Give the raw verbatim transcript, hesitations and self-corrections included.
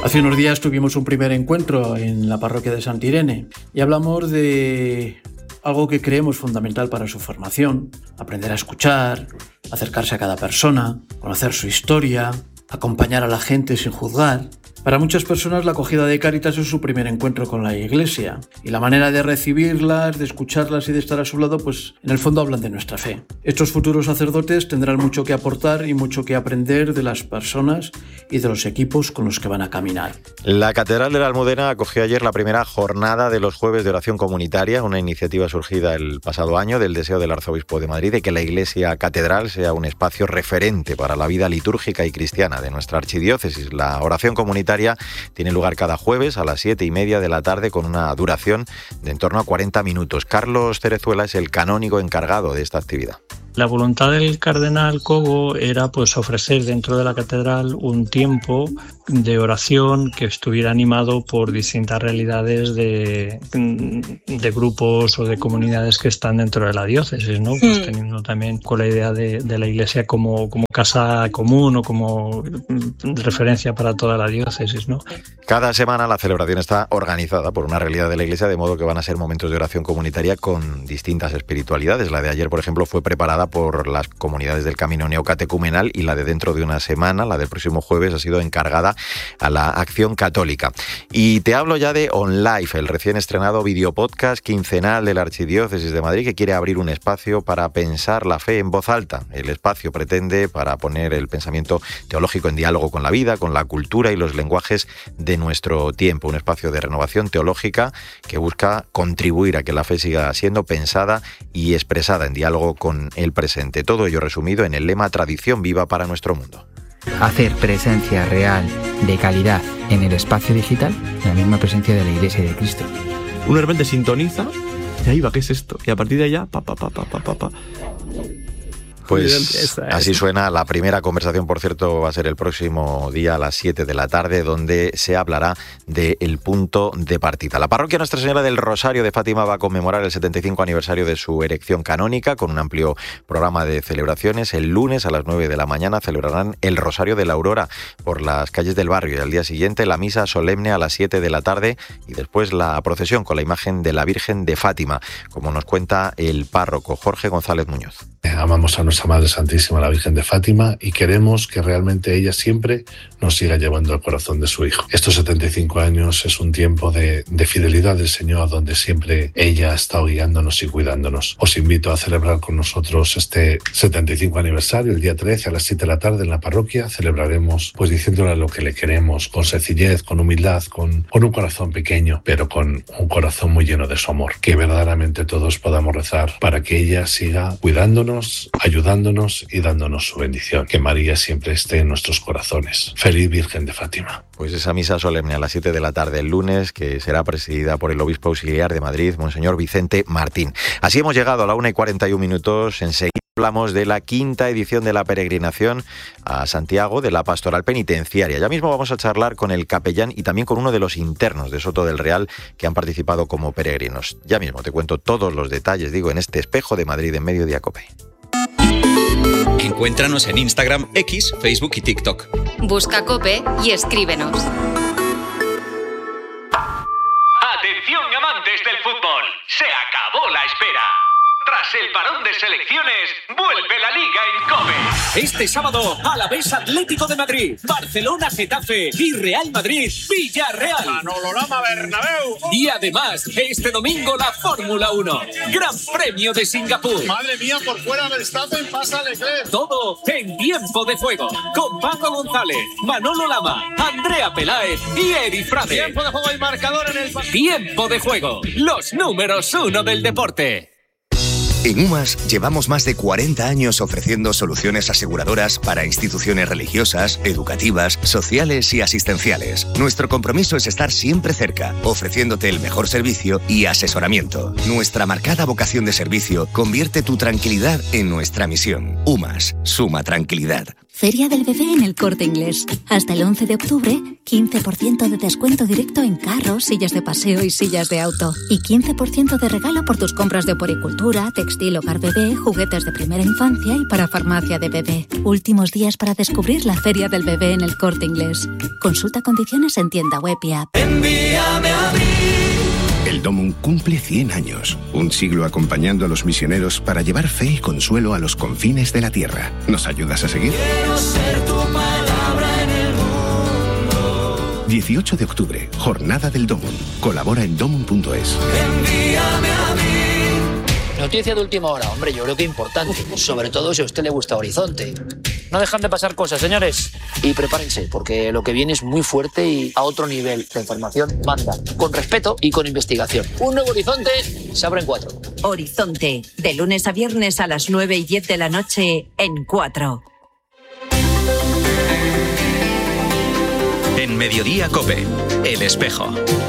Hace unos días tuvimos un primer encuentro en la parroquia de Santa Irene y hablamos de algo que creemos fundamental para su formación: aprender a escuchar, acercarse a cada persona, conocer su historia, acompañar a la gente sin juzgar. Para muchas personas la acogida de Cáritas es su primer encuentro con la Iglesia, y la manera de recibirlas, de escucharlas y de estar a su lado, pues en el fondo hablan de nuestra fe. Estos futuros sacerdotes tendrán mucho que aportar y mucho que aprender de las personas y de los equipos con los que van a caminar. La Catedral de la Almudena acogió ayer la primera jornada de los Jueves de Oración Comunitaria, una iniciativa surgida el pasado año del deseo del Arzobispo de Madrid de que la Iglesia Catedral sea un espacio referente para la vida litúrgica y cristiana de nuestra archidiócesis. La oración comunitaria tiene lugar cada jueves a las siete y media de la tarde con una duración de en torno a cuarenta minutos. Carlos Cerezuela es el canónigo encargado de esta actividad. La voluntad del cardenal Cobo era pues ofrecer dentro de la catedral un tiempo de oración que estuviera animado por distintas realidades de, de grupos o de comunidades que están dentro de la diócesis, ¿no? Pues teniendo también con la idea de, de la Iglesia como, como casa común o como referencia para toda la diócesis, ¿no? Cada semana la celebración está organizada por una realidad de la Iglesia, de modo que van a ser momentos de oración comunitaria con distintas espiritualidades. La de ayer, por ejemplo, fue preparada por las comunidades del Camino Neocatecumenal, y la de dentro de una semana, la del próximo jueves, ha sido encargada a la Acción Católica. Y te hablo ya de On Life, el recién estrenado videopodcast quincenal de la Archidiócesis de Madrid, que quiere abrir un espacio para pensar la fe en voz alta. El espacio pretende para poner el pensamiento teológico en diálogo con la vida, con la cultura y los lenguajes de nuestro tiempo. Un espacio de renovación teológica que busca contribuir a que la fe siga siendo pensada y expresada en diálogo con el presente. Todo ello resumido en el lema Tradición viva para nuestro mundo. Hacer presencia real, de calidad, en el espacio digital, la misma presencia de la Iglesia y de Cristo. Uno de repente sintoniza y ahí va, ¿qué es esto? Y a partir de allá, pa, pa, pa, pa, pa, pa. Pues así suena la primera conversación, por cierto, va a ser el próximo día a las siete de la tarde, donde se hablará del punto de partida. La parroquia Nuestra Señora del Rosario de Fátima va a conmemorar el setenta y cinco aniversario de su erección canónica con un amplio programa de celebraciones. El lunes a las nueve de la mañana celebrarán el Rosario de la Aurora por las calles del barrio, y al día siguiente la misa solemne a las siete de la tarde y después la procesión con la imagen de la Virgen de Fátima, como nos cuenta el párroco Jorge González Muñoz. Amamos a nuestra Madre Santísima, la Virgen de Fátima, y queremos que realmente ella siempre nos siga llevando al corazón de su Hijo. Estos setenta y cinco años es un tiempo de, de fidelidad del Señor, donde siempre ella ha estado guiándonos y cuidándonos. Os invito a celebrar con nosotros este setenta y cinco aniversario, el día trece a las siete de la tarde en la parroquia. Celebraremos pues diciéndole lo que le queremos, con sencillez, con humildad, con, con un corazón pequeño, pero con un corazón muy lleno de su amor. Que verdaderamente todos podamos rezar para que ella siga cuidándonos, ayudándonos y dándonos su bendición. Que María siempre esté en nuestros corazones. Feliz Virgen de Fátima. Pues esa misa solemne a las siete de la tarde el lunes, que será presidida por el obispo auxiliar de Madrid, Monseñor Vicente Martín. Así hemos llegado a la una y cuarenta y un minutos. Enseguida hablamos de la quinta edición de la peregrinación a Santiago de la Pastoral Penitenciaria. Ya mismo vamos a charlar con el capellán y también con uno de los internos de Soto del Real que han participado como peregrinos. Ya mismo te cuento todos los detalles, digo, en este Espejo de Madrid en Mediodía COPE. Encuéntranos en Instagram, X, Facebook y TikTok. Busca COPE y escríbenos. Atención, amantes del fútbol, se acabó la espera. Tras el parón de selecciones, vuelve la Liga en COPE. Este sábado, Alavés Atlético de Madrid, Barcelona Getafe y Real Madrid Villarreal. Manolo Lama Bernabéu. Y además, este domingo la Fórmula uno, Gran Premio de Singapur. Madre mía, por fuera Verstappen, pasa Leclerc. Todo en Tiempo de Juego, con Paco González, Manolo Lama, Andrea Peláez y Edi Frade. Tiempo de juego y marcador en el... Tiempo de Juego, los números uno del deporte. En UMAS llevamos más de cuarenta años ofreciendo soluciones aseguradoras para instituciones religiosas, educativas, sociales y asistenciales. Nuestro compromiso es estar siempre cerca, ofreciéndote el mejor servicio y asesoramiento. Nuestra marcada vocación de servicio convierte tu tranquilidad en nuestra misión. UMAS, suma tranquilidad. Feria del Bebé en El Corte Inglés. Hasta el once de octubre, quince por ciento de descuento directo en carros, sillas de paseo y sillas de auto. Y quince por ciento de regalo por tus compras de oporicultura, textil, hogar bebé, juguetes de primera infancia y para farmacia de bebé. Últimos días para descubrir la Feria del Bebé en El Corte Inglés. Consulta condiciones en tienda web y app. Envíame a mí. El Domum cumple cien años, un siglo acompañando a los misioneros para llevar fe y consuelo a los confines de la tierra. ¿Nos ayudas a seguir? Quiero ser tu palabra en el mundo. dieciocho de octubre, Jornada del Domum. Colabora en domum punto es. Envíame a mí. Noticia de última hora, hombre, yo creo que importante, sobre todo si a usted le gusta Horizonte. No dejan de pasar cosas, señores. Y prepárense, porque lo que viene es muy fuerte y a otro nivel. La información manda, con respeto y con investigación. Un nuevo Horizonte se abre en cuatro. Horizonte, de lunes a viernes a las nueve y diez de la noche en cuatro. En Mediodía COPE, El Espejo.